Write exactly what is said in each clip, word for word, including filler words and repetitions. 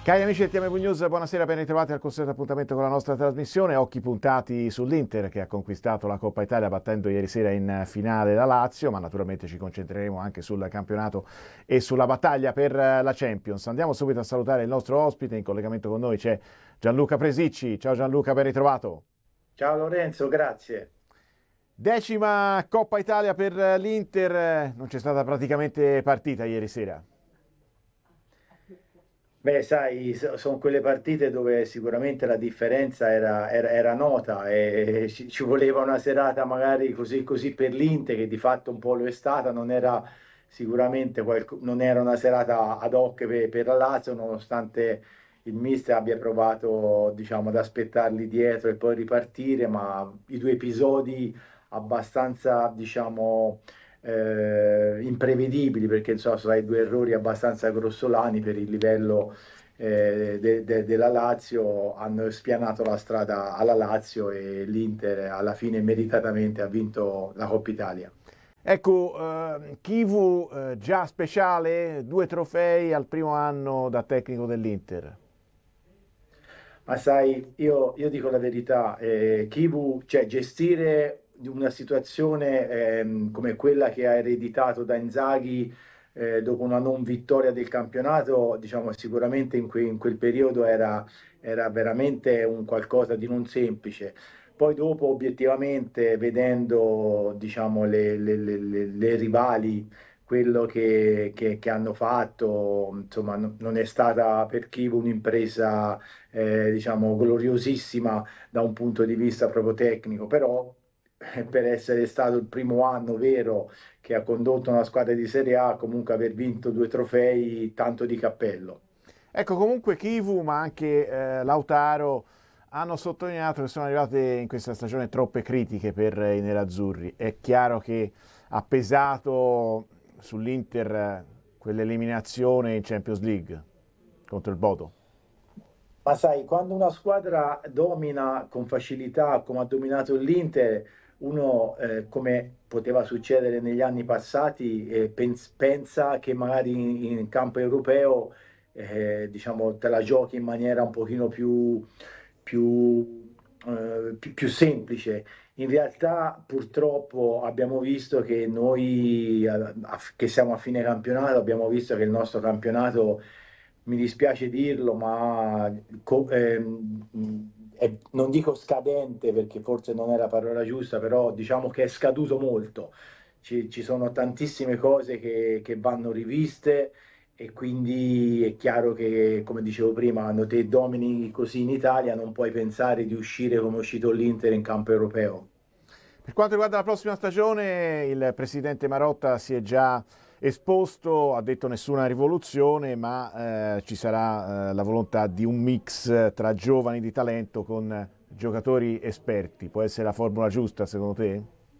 Cari amici del T M V News, buonasera, ben ritrovati al consueto appuntamento con la nostra trasmissione. Occhi puntati sull'Inter che ha conquistato la Coppa Italia battendo ieri sera in finale la Lazio, ma naturalmente ci concentreremo anche sul campionato e sulla battaglia per la Champions. Andiamo subito a salutare il nostro ospite, in collegamento con noi c'è Gianluca Presicci. Ciao Gianluca, ben ritrovato. Ciao Lorenzo, grazie. Decima Coppa Italia per l'Inter, non c'è stata praticamente partita ieri sera. Beh, sai, so- sono quelle partite dove sicuramente la differenza era, era- era nota e ci, ci voleva una serata magari così, così per l'Inter, che di fatto un po' lo è stata, non era sicuramente qualco- non era una serata ad hoc per, per la Lazio, nonostante il mister abbia provato, diciamo, ad aspettarli dietro e poi ripartire, ma i due episodi abbastanza, diciamo, eh, imprevedibili, perché insomma sono stati due errori abbastanza grossolani per il livello eh, de- de- della Lazio, hanno spianato la strada alla Lazio e l'Inter alla fine meritatamente ha vinto la Coppa Italia. Ecco, eh, Chivu eh, già speciale, due trofei al primo anno da tecnico dell'Inter. Ma sai, io, io dico la verità, eh, Kivu, cioè gestire di una situazione ehm, come quella che ha ereditato da Inzaghi eh, dopo una non vittoria del campionato, diciamo sicuramente in, que- in quel periodo era, era veramente un qualcosa di non semplice. Poi dopo, obiettivamente, vedendo, diciamo, le, le- le- le- le rivali, quello che, che- che hanno fatto, insomma, no- non è stata per Kivu un'impresa eh, diciamo, gloriosissima da un punto di vista proprio tecnico, però eh, per essere stato il primo anno vero che ha condotto una squadra di Serie A, comunque aver vinto due trofei, tanto di cappello. Ecco, comunque Chivu, ma anche eh, Lautaro hanno sottolineato che sono arrivate in questa stagione troppe critiche per i nerazzurri. È chiaro che ha pesato sull'Inter eh, quell'eliminazione in Champions League contro il Bodo. Ma sai, quando una squadra domina con facilità, come ha dominato l'Inter, uno, eh, come poteva succedere negli anni passati, eh, pens- pensa che magari in, in campo europeo, eh, diciamo, te la giochi in maniera un pochino più, più, eh, più- più semplice. In realtà, purtroppo, abbiamo visto che noi, eh, a- che siamo a fine campionato, abbiamo visto che il nostro campionato, mi dispiace dirlo, ma co- ehm, è- non dico scadente perché forse non è la parola giusta, però diciamo che è scaduto molto. Ci, ci sono tantissime cose che, che vanno riviste e quindi è chiaro che, come dicevo prima, quando te domini così in Italia non puoi pensare di uscire come è uscito l'Inter in campo europeo. Per quanto riguarda la prossima stagione, il presidente Marotta si è già esposto, ha detto nessuna rivoluzione, ma eh, ci sarà eh, la volontà di un mix tra giovani di talento con giocatori esperti. Può essere la formula giusta secondo te?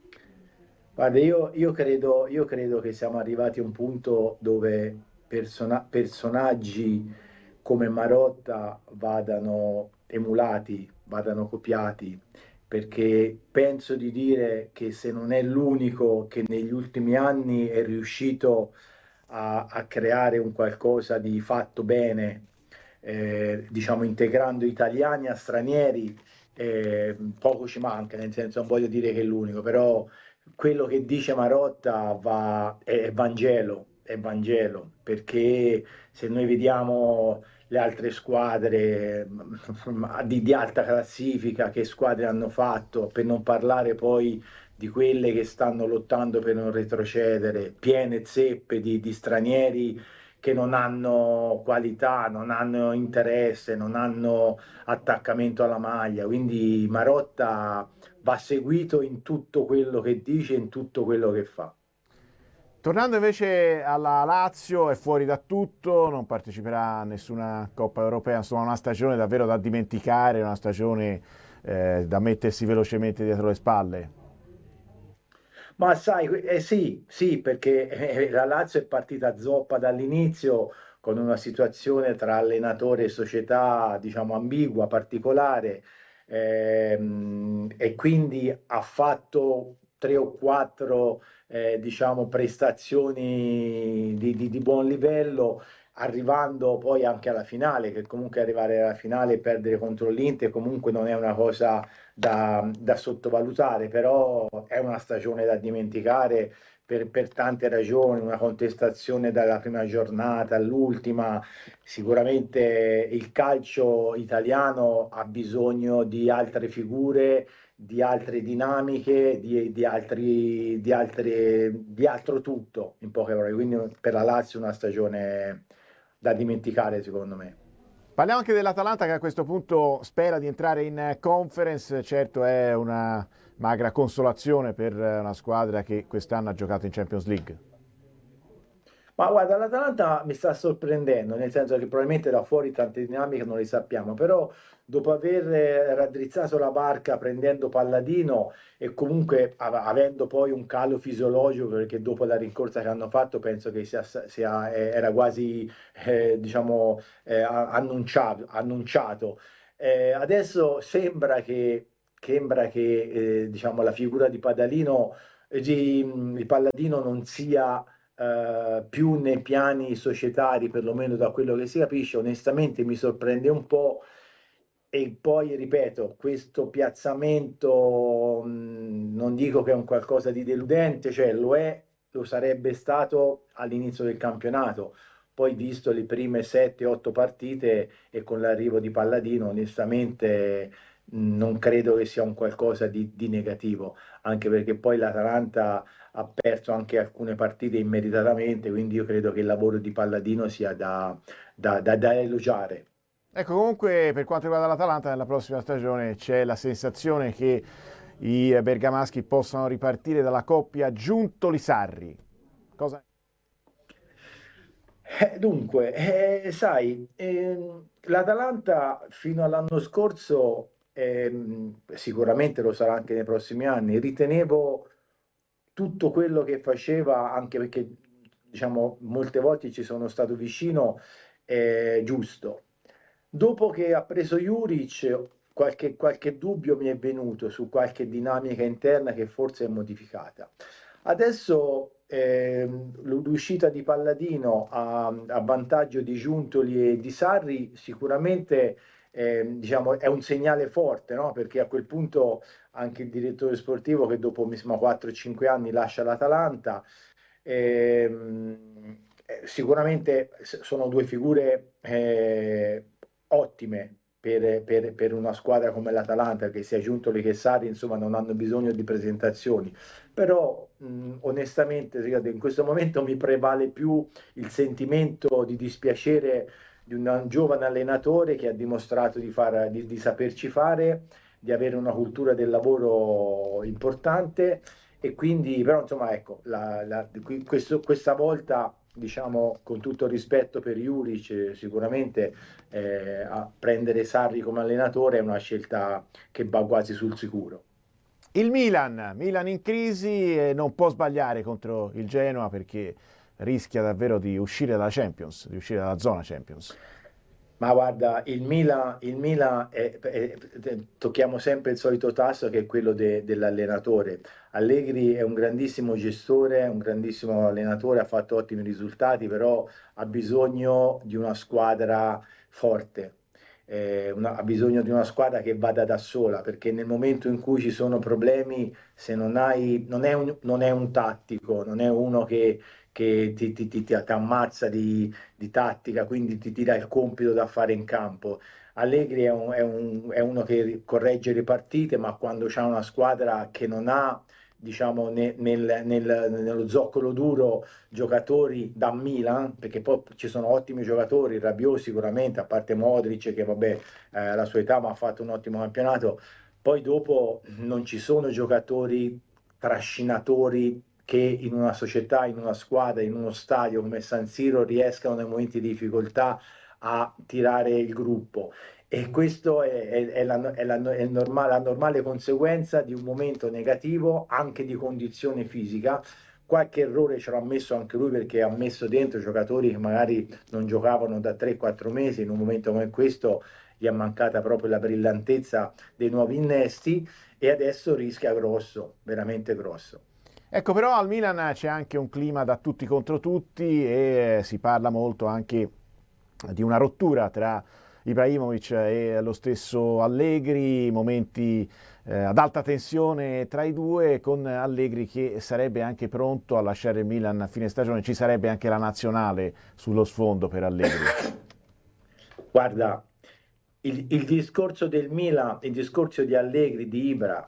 Guarda, io, io credo, io credo che siamo arrivati a un punto dove persona- personaggi come Marotta vadano emulati, vadano copiati, perché penso di dire che se non è l'unico che negli ultimi anni è riuscito a, a creare un qualcosa di fatto bene, eh, diciamo integrando italiani a stranieri, eh, poco ci manca, nel senso non voglio dire che è l'unico, però quello che dice Marotta va, è Vangelo, è Vangelo, perché se noi vediamo le altre squadre di, di alta classifica, che squadre hanno fatto, per non parlare poi di quelle che stanno lottando per non retrocedere, piene zeppe di, di stranieri che non hanno qualità, non hanno interesse, non hanno attaccamento alla maglia. Quindi Marotta va seguito in tutto quello che dice, in tutto quello che fa. Tornando invece alla Lazio, è fuori da tutto, non parteciperà a nessuna Coppa Europea, insomma una stagione davvero da dimenticare, una stagione eh, da mettersi velocemente dietro le spalle. Ma sai, eh sì, sì, perché eh, la Lazio è partita zoppa dall'inizio con una situazione tra allenatore e società, diciamo, ambigua, particolare, ehm, e quindi ha fatto tre o quattro, eh, diciamo, prestazioni di, di- di buon livello, arrivando poi anche alla finale, che comunque arrivare alla finale e perdere contro l'Inter comunque non è una cosa da, da sottovalutare, però è una stagione da dimenticare per, per tante ragioni, una contestazione dalla prima giornata all'ultima. Sicuramente il calcio italiano ha bisogno di altre figure, di altre dinamiche, di, di altri, di altre, di altro tutto, in poche parole. Quindi per la Lazio è una stagione da dimenticare, secondo me. Parliamo anche dell'Atalanta che a questo punto spera di entrare in conference, certo è una magra consolazione per una squadra che quest'anno ha giocato in Champions League. Ma guarda, l'Atalanta mi sta sorprendendo, nel senso che probabilmente da fuori tante dinamiche non le sappiamo, però dopo aver eh, raddrizzato la barca prendendo Palladino e comunque av- avendo poi un calo fisiologico, perché dopo la rincorsa che hanno fatto penso che sia, sia- eh, era quasi, eh, diciamo, eh, a- annunciato, annunciato. Eh, adesso sembra che, sembra che eh, diciamo, la figura di Padalino, eh, di, di Palladino non sia eh, più nei piani societari, perlomeno da quello che si capisce, onestamente mi sorprende un po'. E poi ripeto, questo piazzamento mh, non dico che è un qualcosa di deludente, cioè lo è, lo sarebbe stato all'inizio del campionato. Poi, visto le prime sette otto partite e con l'arrivo di Palladino, onestamente mh, non credo che sia un qualcosa di, di negativo, anche perché poi l'Atalanta ha perso anche alcune partite immeritatamente, quindi io credo che il lavoro di Palladino sia da, da, da, da elogiare. Ecco, comunque per quanto riguarda l'Atalanta, nella prossima stagione c'è la sensazione che i bergamaschi possano ripartire dalla coppia Giuntoli-Sarri. Cosa... Eh, dunque, eh, sai, ehm, l'Atalanta fino all'anno scorso, ehm, sicuramente lo sarà anche nei prossimi anni, ritenevo tutto quello che faceva, anche perché diciamo molte volte ci sono stato vicino, eh, giusto. Dopo che ha preso Juric, qualche, qualche dubbio mi è venuto su qualche dinamica interna che forse è modificata. Adesso ehm, l'uscita di Palladino a, a vantaggio di Giuntoli e di Sarri sicuramente ehm, diciamo, è un segnale forte, no? Perché a quel punto anche il direttore sportivo che dopo mi sembra quattro cinque anni lascia l'Atalanta. ehm, eh, Sicuramente s- sono due figure eh, ottime per, per- per una squadra come l'Atalanta, che sia Giuntoli che Sarri, insomma, non hanno bisogno di presentazioni. Però, mh, onestamente, ripeto, in questo momento mi prevale più il sentimento di dispiacere di un giovane allenatore che ha dimostrato di, far- di di saperci fare, di avere una cultura del lavoro importante e quindi, però, insomma, ecco, la- la- qui- questo- questa volta, diciamo, con tutto il rispetto per Juric, eh, sicuramente eh, a prendere Sarri come allenatore è una scelta che va quasi sul sicuro. Il Milan, Milan in crisi e non può sbagliare contro il Genoa perché rischia davvero di uscire dalla Champions, di uscire dalla zona Champions. Ma guarda, il Milan, il Milan è- è- è- tocchiamo sempre il solito tasto che è quello de- dell'allenatore. Allegri è un grandissimo gestore, un grandissimo allenatore, ha fatto ottimi risultati, però ha bisogno di una squadra forte. Eh, una- ha bisogno di una squadra che vada da sola, perché nel momento in cui ci sono problemi, se non hai, non è un, non è un tattico, non è uno che, che ti, ti ti- ti ammazza di di tattica, quindi ti, ti dà il compito da fare in campo. Allegri è, un- è un- è uno che corregge le partite, ma quando c'è una squadra che non ha, diciamo, ne- nel- nel- nello zoccolo duro giocatori da Milan, perché poi ci sono ottimi giocatori, Rabiot sicuramente, a parte Modric che vabbè, eh, alla sua età ma ha fatto un ottimo campionato, poi dopo non ci sono giocatori trascinatori che in una società, in una squadra, in uno stadio come San Siro riescano nei momenti di difficoltà a tirare il gruppo. E questo è, è- è la, è la- è il norma- la normale conseguenza di un momento negativo, anche di condizione fisica. Qualche errore ce l'ha messo anche lui perché ha messo dentro giocatori che magari non giocavano da tre quattro mesi. In un momento come questo gli è mancata proprio la brillantezza dei nuovi innesti e adesso rischia grosso, veramente grosso. Ecco, però al Milan c'è anche un clima da tutti contro tutti e si parla molto anche di una rottura tra Ibrahimovic e lo stesso Allegri, momenti eh, ad alta tensione tra i due, con Allegri che sarebbe anche pronto a lasciare il Milan a fine stagione. Ci sarebbe anche la nazionale sullo sfondo per Allegri. Guarda, il, il discorso del Milan, il discorso di Allegri, di Ibra,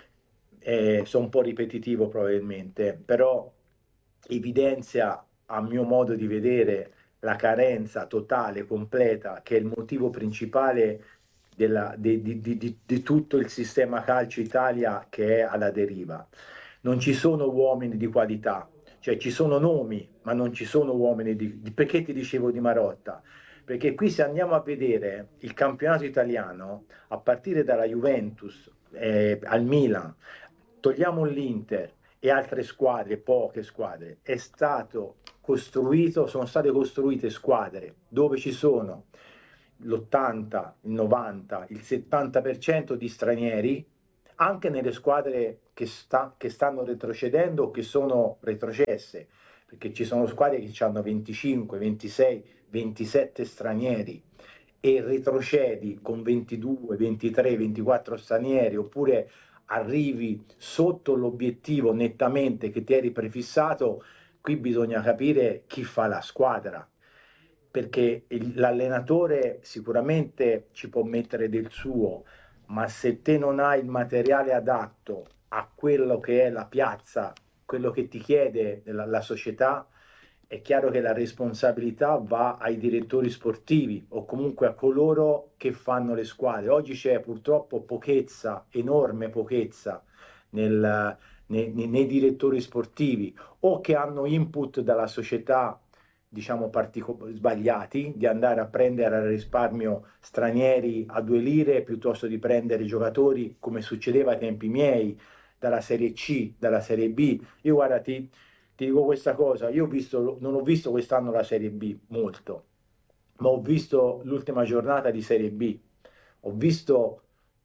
eh, sono un po' ripetitivo probabilmente, però evidenzia, a mio modo di vedere, la carenza totale, completa, che è il motivo principale della- di, di- di- di- di tutto il sistema calcio Italia, che è alla deriva. Non ci sono uomini di qualità, cioè ci sono nomi, ma non ci sono uomini di... di- Perché ti dicevo di Marotta? Perché qui, se andiamo a vedere il campionato italiano, a partire dalla Juventus, eh, al Milan, togliamo l'Inter e altre squadre, poche squadre, è stato costruito, sono state costruite squadre dove ci sono l'ottanta, il novanta, il settanta per cento di stranieri, anche nelle squadre che, sta, che stanno retrocedendo o che sono retrocesse, perché ci sono squadre che hanno venticinque, ventisei, ventisette stranieri, e retrocedi con ventidue, ventitré, ventiquattro stranieri, oppure arrivi sotto l'obiettivo nettamente che ti eri prefissato. Qui bisogna capire chi fa la squadra, perché il- l'allenatore sicuramente ci può mettere del suo, ma se te non hai il materiale adatto a quello che è la piazza, quello che ti chiede la, la società, è chiaro che la responsabilità va ai direttori sportivi o comunque a coloro che fanno le squadre. Oggi c'è purtroppo pochezza, enorme pochezza nel- nei, nei- nei direttori sportivi, o che hanno input dalla società, diciamo, partico- sbagliati, di andare a prendere a risparmio stranieri a due lire piuttosto di prendere giocatori, come succedeva ai tempi miei, dalla Serie C, dalla Serie B. Io, guarda, ti, ti dico questa cosa, io ho visto, non ho visto quest'anno la Serie B molto, ma ho visto l'ultima giornata di Serie B, ho visto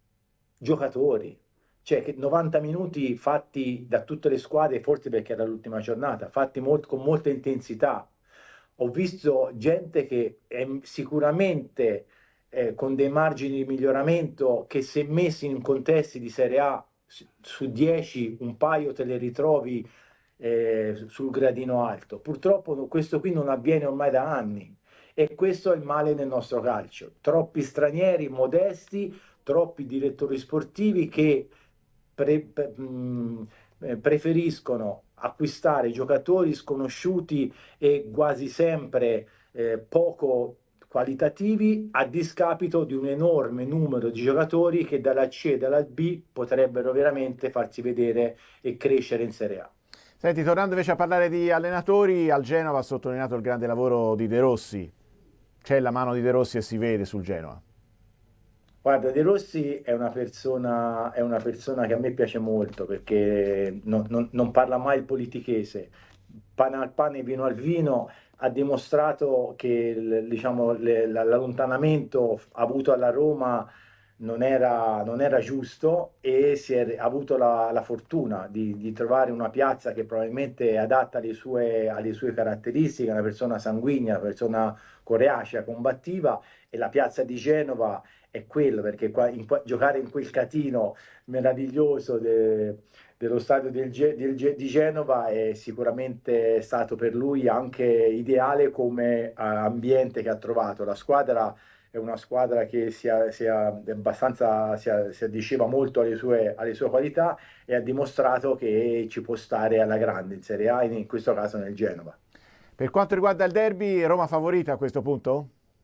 giocatori, cioè che novanta minuti fatti da tutte le squadre, forse perché era l'ultima giornata, fatti molt- con molta intensità. Ho visto gente che è sicuramente eh, con dei margini di miglioramento, che se messi in contesti di Serie A, su su dieci un paio te le ritrovi eh, sul gradino alto. Purtroppo no- questo qui non avviene ormai da anni, e questo è il male del nostro calcio. Troppi stranieri modesti, troppi direttori sportivi che pre- pre- mh, eh, preferiscono acquistare giocatori sconosciuti e quasi sempre eh, poco qualitativi, a discapito di un enorme numero di giocatori che dalla C e dalla B potrebbero veramente farsi vedere e crescere in Serie A. Senti, tornando invece a parlare di allenatori, al Genova ha sottolineato il grande lavoro di De Rossi. C'è la mano di De Rossi e si vede sul Genoa. Guarda, De Rossi è una persona, è una persona che a me piace molto, perché non, non- non parla mai il politichese, pane al pane, vino al vino. Ha dimostrato che il- diciamo, le- la- l'allontanamento avuto alla Roma non era, non era giusto, e si è ha avuto la, la fortuna di, di trovare una piazza che probabilmente è adatta alle sue, alle sue caratteristiche, una persona sanguigna, una persona coreacea, combattiva, e la piazza di Genova è quello, perché qua, in, qua- giocare in quel catino meraviglioso de- dello stadio del Ge- del Ge- di Genova è sicuramente stato per lui anche ideale come eh, ambiente che ha trovato. La squadra è una squadra che si, a- si a- è abbastanza, si, a- si addiceva molto alle sue, alle sue qualità, e ha dimostrato che ci può stare alla grande in Serie A, in questo caso nel Genova. Per quanto riguarda il derby, Roma favorita a questo punto?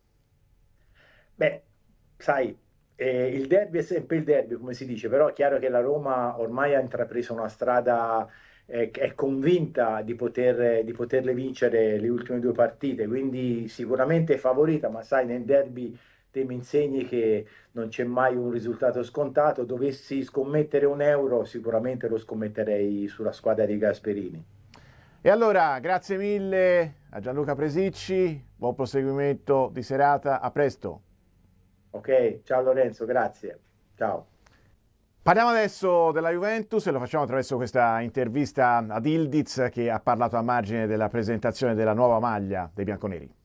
Beh, sai, eh, il derby è sempre il derby, come si dice, però è chiaro che la Roma ormai ha intrapreso una strada, eh, è convinta di poter, di poterle vincere le ultime due partite, quindi sicuramente è favorita, ma sai, nel derby te mi insegni che non c'è mai un risultato scontato. Dovessi scommettere un euro, sicuramente lo scommetterei sulla squadra di Gasperini. E allora, grazie mille a Gianluca Presicci, buon proseguimento di serata, a presto. Ok, ciao Lorenzo, grazie. Ciao. Parliamo adesso della Juventus e lo facciamo attraverso questa intervista ad Ildiz, che ha parlato a margine della presentazione della nuova maglia dei bianconeri.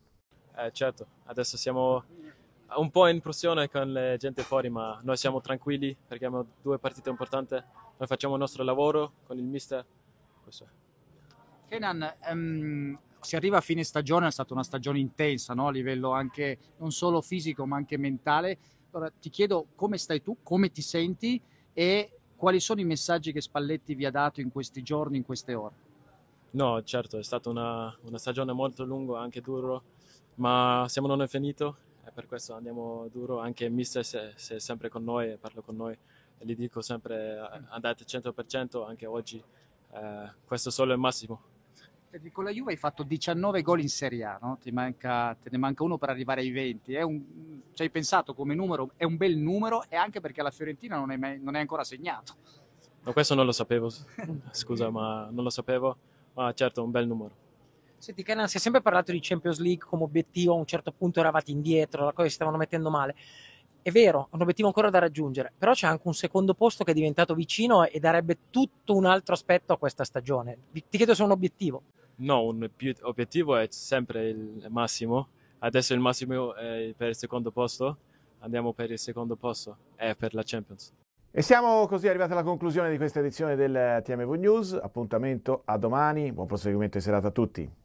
Eh, certo, adesso siamo un po' in pressione con la gente fuori, ma noi siamo tranquilli perché abbiamo due partite importanti, noi facciamo il nostro lavoro con il mister. Questo è. Kenan, ehm, si arriva a fine stagione, è stata una stagione intensa, no? A livello anche non solo fisico ma anche mentale. Allora, ti chiedo come stai tu, come ti senti e quali sono i messaggi che Spalletti vi ha dato in questi giorni, in queste ore? No, certo, è stata una, una stagione molto lunga, anche duro, ma siamo non è finito e per questo andiamo duro. Anche il mister se, se è sempre con noi e parlo con noi e gli dico sempre andate cento per cento anche oggi, eh, questo solo è il massimo. Con la Juve hai fatto diciannove gol in Serie A, no? Ti manca, te ne manca uno per arrivare ai venti. È un, ci hai pensato come numero, è un bel numero e anche perché la Fiorentina non è, mai, non è ancora segnato. No, questo non lo sapevo, scusa, ma non lo sapevo, ma certo un bel numero. Senti, Kenan, si è sempre parlato di Champions League come obiettivo, a un certo punto eravate indietro, la cosa si stavano mettendo male. È vero, è un obiettivo ancora da raggiungere, però c'è anche un secondo posto che è diventato vicino e darebbe tutto un altro aspetto a questa stagione. Ti chiedo se è un obiettivo. No, un obiettivo è sempre il massimo. Adesso il massimo è per il secondo posto. Andiamo per il secondo posto e per la Champions. E siamo così arrivati alla conclusione di questa edizione del T M V News. Appuntamento a domani. Buon proseguimento di serata a tutti.